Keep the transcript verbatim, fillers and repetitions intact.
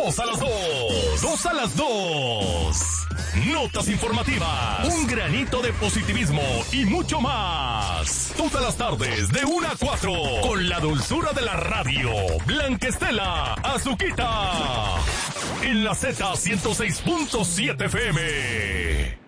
dos a las dos. dos a las dos. Notas informativas, un granito de positivismo y mucho más. Todas las tardes de una a cuatro, con la dulzura de la radio. Blanca Estela, Azuquita. En la Z ciento seis punto siete F M.